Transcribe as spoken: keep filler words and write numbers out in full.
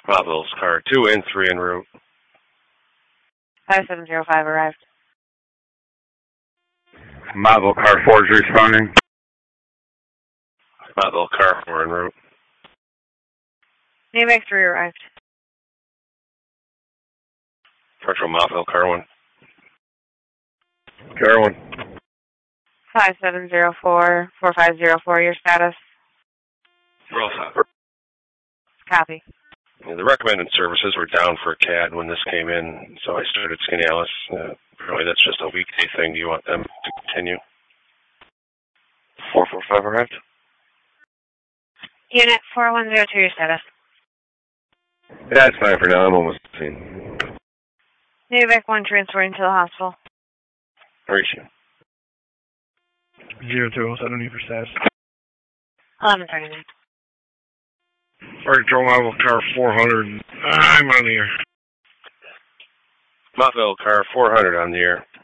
Bobville's car two and three en route. five seven zero five arrived. Bobville car four is responding. Bobville car four en route. Name three arrived. Virtual Bobville car one. Car one. five seven zero four, four five zero four, your status? Roll stop. Copy. Yeah, the recommended services were down for a C A D when this came in, so I started Skinny-Alice. Uh, really, that's just a weekday thing. Do you want them to continue? four four five arrived. Unit four one zero two, your status? Yeah, it's fine for now. I'm almost seen. Navec one transferring to the hospital. Reach you. Zero two oh seven, for status. eleven thirty-nine. Virtual Bobville car four hundred. I'm on the air. Bobville car four hundred on the air.